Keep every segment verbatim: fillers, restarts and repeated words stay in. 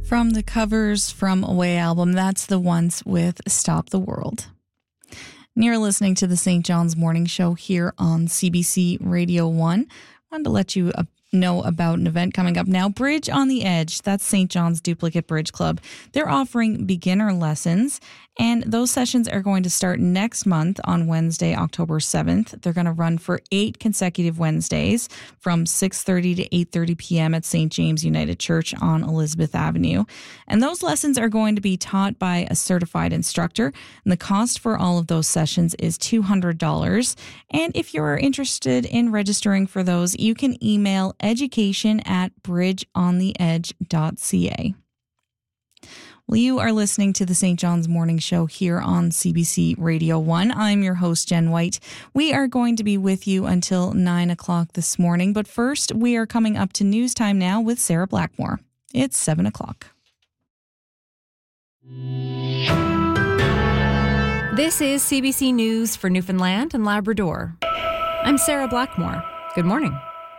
From the Covers from Away album, that's the ones with Stop the World. And you're listening to the Saint John's Morning Show here on C B C Radio one. I wanted to let you uh, know about an event coming up now. Bridge on the Edge, that's Saint John's Duplicate Bridge Club. They're offering beginner lessons, and those sessions are going to start next month on Wednesday, October seventh. They're going to run for eight consecutive Wednesdays from six thirty to eight thirty p.m. at Saint James United Church on Elizabeth Avenue. And those lessons are going to be taught by a certified instructor. And the cost for all of those sessions is two hundred dollars. And if you're interested in registering for those, you can email education at bridge on the edge dot c a. Well, you are listening to the Saint John's Morning Show here on C B C Radio one. I'm your host, Jen White. We are going to be with you until nine o'clock this morning. But first, we are coming up to news time now with Sarah Blackmore. It's seven o'clock. This is C B C News for Newfoundland and Labrador. I'm Sarah Blackmore. Good morning.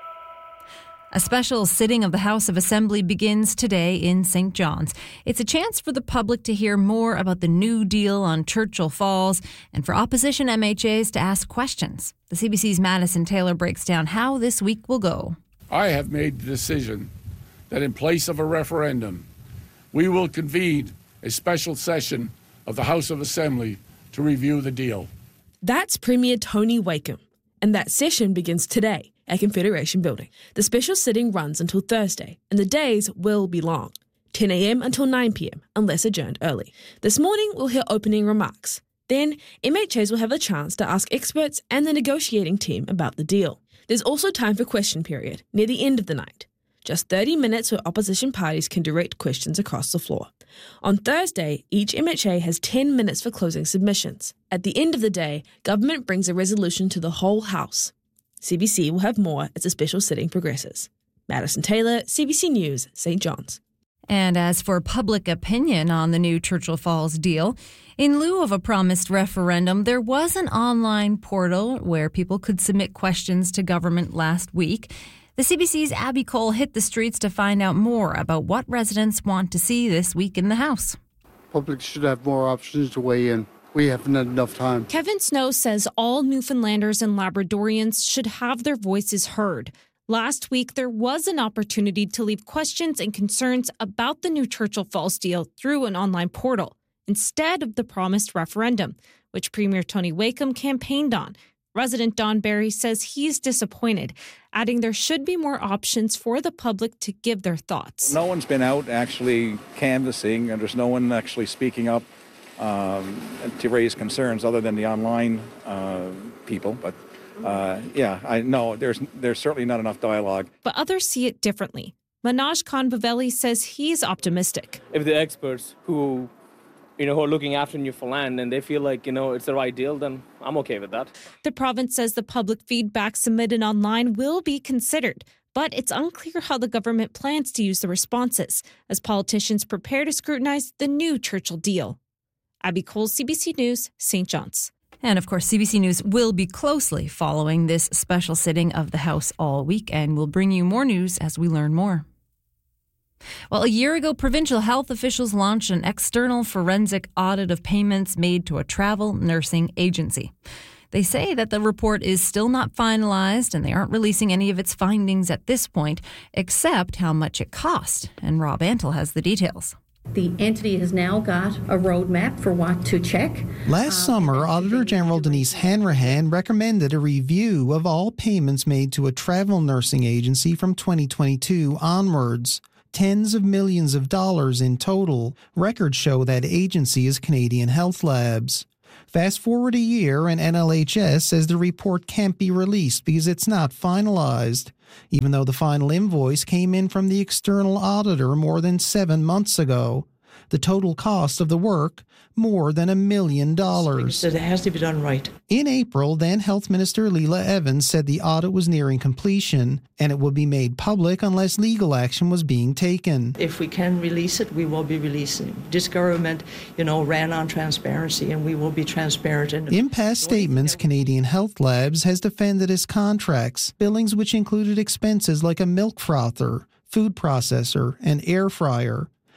A special sitting of the House of Assembly begins today in Saint John's. It's a chance for the public to hear more about the new deal on Churchill Falls and for opposition M H As to ask questions. The C B C's Madison Taylor breaks down how this week will go. I have made the decision that in place of a referendum, we will convene a special session of the House of Assembly to review the deal. That's Premier Tony Wakeham, and that session begins today at Confederation Building. The special sitting runs until Thursday, and the days will be long, ten a.m. until nine p.m, unless adjourned early. This morning, we'll hear opening remarks. Then, M H As will have a chance to ask experts and the negotiating team about the deal. There's also time for question period near the end of the night. Just thirty minutes where opposition parties can direct questions across the floor. On Thursday, each M H A has ten minutes for closing submissions. At the end of the day, government brings a resolution to the whole House. C B C will have more as the special sitting progresses. Madison Taylor, C B C News, Saint John's. And as for public opinion on the new Churchill Falls deal, in lieu of a promised referendum, there was an online portal where people could submit questions to government last week. The C B C's Abby Cole hit the streets to find out more about what residents want to see this week in the House. Public should have more options to weigh in. We haven't had enough time. Kevin Snow says all Newfoundlanders and Labradorians should have their voices heard. Last week, there was an opportunity to leave questions and concerns about the new Churchill Falls deal through an online portal, instead of the promised referendum, which Premier Tony Wakeham campaigned on. Resident Don Barry says he's disappointed, adding there should be more options for the public to give their thoughts. No one's been out actually canvassing, and there's no one actually speaking up um, to raise concerns other than the online uh, people. But uh, yeah, I know there's there's certainly not enough dialogue. But others see it differently. Manoj Khanbavelli says he's optimistic. If the experts who you know, who are looking after Newfoundland and they feel like, you know, it's the right deal, then I'm okay with that. The province says the public feedback submitted online will be considered, but it's unclear how the government plans to use the responses as politicians prepare to scrutinize the new Churchill deal. Abby Cole, C B C News, Saint John's. And of course, C B C News will be closely following this special sitting of the House all week, and we'll bring you more news as we learn more. Well, a year ago, provincial health officials launched an external forensic audit of payments made to a travel nursing agency. They say that the report is still not finalized and they aren't releasing any of its findings at this point, except how much it cost. And Rob Antle has the details. The entity has now got a roadmap for what to check. Last summer, Auditor General Denise Hanrahan recommended a review of all payments made to a travel nursing agency from twenty twenty-two onwards. Tens of millions of dollars in total. Records show that agency is Canadian Health Labs. Fast forward a year and N L H S says the report can't be released because it's not finalized, even though the final invoice came in from the external auditor more than seven months ago. The total cost of the work, more than a million dollars. It has to be done right. In April, then Health Minister Leela Evans said the audit was nearing completion and it would be made public unless legal action was being taken. If we can release it, we will be releasing. This government, you know, ran on transparency and we will be transparent. In past statements, Canadian Health Labs has defended its contracts, billings which included expenses like a milk frother, food processor, and air fryer.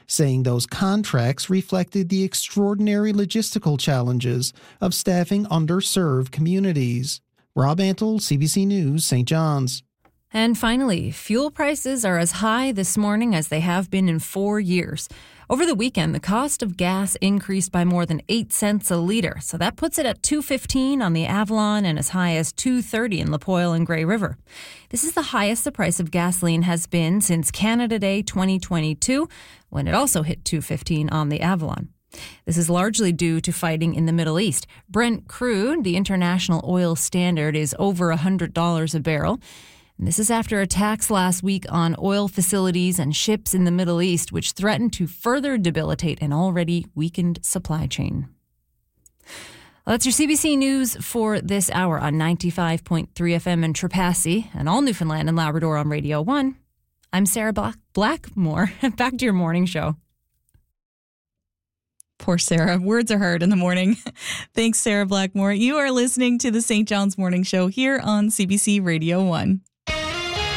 saying those contracts reflected the extraordinary logistical challenges of staffing underserved communities. Rob Antle, C B C News, Saint John's. And finally, fuel prices are as high this morning as they have been in four years. Over the weekend, the cost of gas increased by more than eight cents a litre, so that puts it at two fifteen on the Avalon and as high as two thirty in Lapoille and Grey River. This is the highest the price of gasoline has been since Canada Day twenty twenty-two, when it also hit two fifteen on the Avalon. This is largely due to fighting in the Middle East. Brent crude, the international oil standard, is over one hundred dollars a barrel. And this is after attacks last week on oil facilities and ships in the Middle East, which threatened to further debilitate an already weakened supply chain. Well, that's your C B C News for this hour on ninety-five point three F M in Trepassey and all Newfoundland and Labrador on Radio one. I'm Sarah Black- Blackmore. Back to your morning show. Poor Sarah. Words are hard in the morning. Thanks, Sarah Blackmore. You are listening to the Saint John's Morning Show here on C B C Radio one.